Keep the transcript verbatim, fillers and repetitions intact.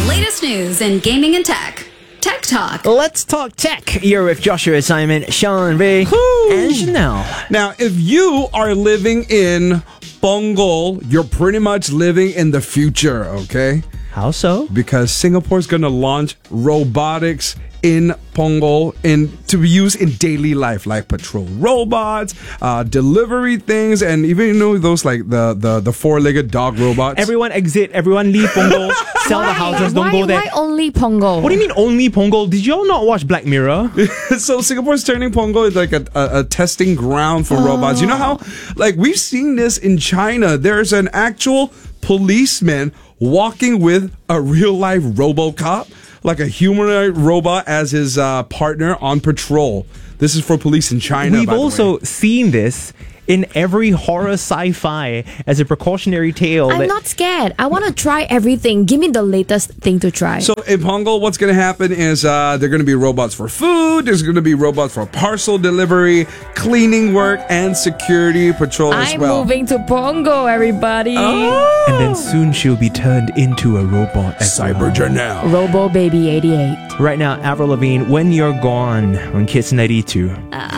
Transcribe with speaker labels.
Speaker 1: latest news in gaming and tech. Tech Talk.
Speaker 2: Let's talk tech. You're with Joshua Simon, Sean Ray,
Speaker 3: Woo.
Speaker 2: and Chanel.
Speaker 3: Now, if you are living in Punggol, you're pretty much living in the future, okay?
Speaker 2: How so?
Speaker 3: Because Singapore's going to launch robotics in Punggol in to be used in daily life, like patrol robots, uh, delivery things, and even, you know, those like the, the, the four-legged dog robots.
Speaker 2: Everyone exit, everyone leave Punggol, sell the houses, don't
Speaker 4: why,
Speaker 2: go there.
Speaker 4: Why only Punggol?
Speaker 2: What do you mean only Punggol? Did y'all not watch Black Mirror?
Speaker 3: So Singapore's turning Punggol into like a, a, a testing ground for
Speaker 4: Oh.
Speaker 3: robots. You know how, like, we've seen this in China. There's an actual policeman walking with a real-life RoboCop, like a humanoid robot as his uh, partner on patrol. This is for police in China.
Speaker 2: We've
Speaker 3: by the
Speaker 2: also
Speaker 3: way.
Speaker 2: seen this in every horror sci-fi as a precautionary tale.
Speaker 4: I'm
Speaker 2: that-
Speaker 4: not scared. I want to try everything. Give me the latest thing to try.
Speaker 3: So in Punggol, what's going to happen is uh, there are going to be robots for food. There's going to be robots for parcel delivery, cleaning work, and security patrol as
Speaker 4: I'm
Speaker 3: well.
Speaker 4: moving to Punggol, everybody.
Speaker 3: Oh.
Speaker 2: And then soon she'll be turned into a robot as well.
Speaker 3: Cyber Janelle.
Speaker 4: Robo Baby eighty-eight.
Speaker 2: Right now, Avril Lavigne, When You're Gone on Kiss ninety-two.